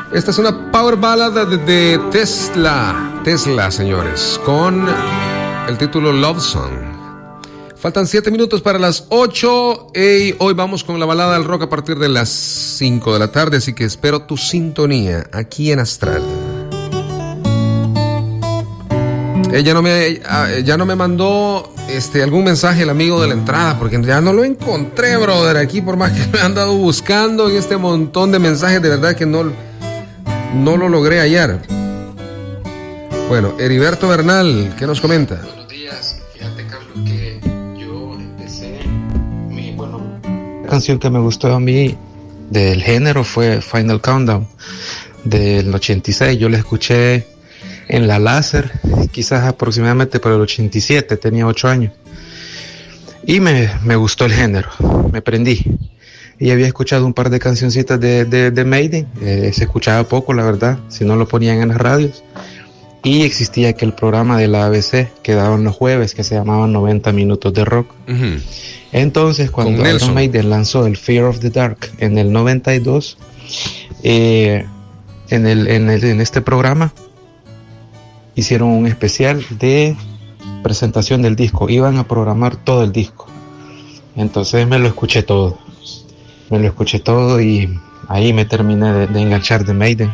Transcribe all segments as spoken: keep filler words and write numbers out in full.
Esta es una power ballad de, de Tesla. Tesla, señores, con el título Love Song. Faltan siete minutos para las ocho. Y hoy vamos con la balada del rock a partir de las cinco de la tarde. Así que espero tu sintonía aquí en Astral. Ella no me, ya no me mandó este, algún mensaje el amigo de la entrada, porque ya no lo encontré, brother, aquí, por más que me han andado buscando en este montón de mensajes, de verdad que no, no lo logré hallar. Bueno, Heriberto Bernal, ¿qué nos comenta? Buenos días, fíjate, Carlos, que yo empecé, mi, bueno, la canción que me gustó a mí del género fue Final Countdown del ochenta y seis. Yo la escuché en la láser, quizás aproximadamente por el ochenta y siete, tenía ocho años. Y me, me gustó el género, me prendí. Y había escuchado un par de cancioncitas de, de, de Maiden, eh, se escuchaba poco, la verdad, si no lo ponían en las radios. Y existía aquel programa de la A B C que daban los jueves, que se llamaba noventa minutos de rock. Uh-huh. Entonces, cuando Iron Maiden lanzó el Fear of the Dark en el noventa y dos, eh, en, el, en, el, en este programa, hicieron un especial de presentación del disco. Iban a programar todo el disco. Entonces me lo escuché todo. Me lo escuché todo y ahí me terminé de, de enganchar de Maiden.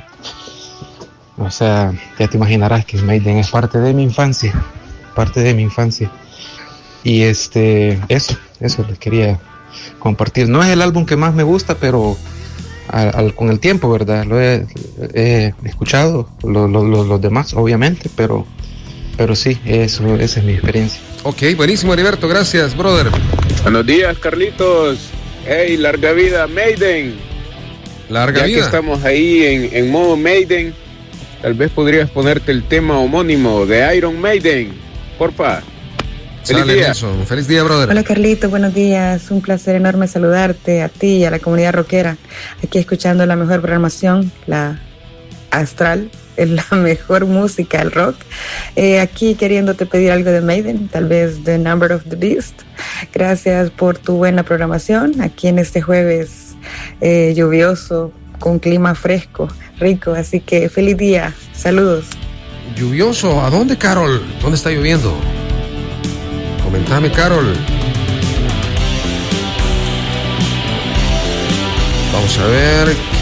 O sea, ya te imaginarás que Maiden es parte de mi infancia. Parte de mi infancia. Y este, eso, eso les quería compartir. No es el álbum que más me gusta, pero Al, al, con el tiempo, ¿verdad? Lo he, he escuchado, lo, lo, lo, los demás, obviamente, pero, pero sí, eso, esa es mi experiencia. Ok, buenísimo, Heriberto, gracias, brother. Buenos días, Carlitos. Hey, larga vida, Maiden. Larga ya vida. Ya que estamos ahí en, en modo Maiden, tal vez podrías ponerte el tema homónimo de Iron Maiden, porfa. Feliz Sale, día. Nelson. Feliz día, brother. Hola, Carlito, buenos días. Un placer enorme saludarte a ti y a la comunidad rockera. Aquí escuchando la mejor programación, la Astral, la mejor música, el rock. Eh, aquí queriéndote pedir algo de Maiden, tal vez The Number of the Beast. Gracias por tu buena programación. Aquí en este jueves eh, lluvioso, con clima fresco, rico. Así que feliz día. Saludos. ¿Lluvioso? ¿A dónde, Carol? ¿Dónde está lloviendo? Comentame, Carol. Vamos a ver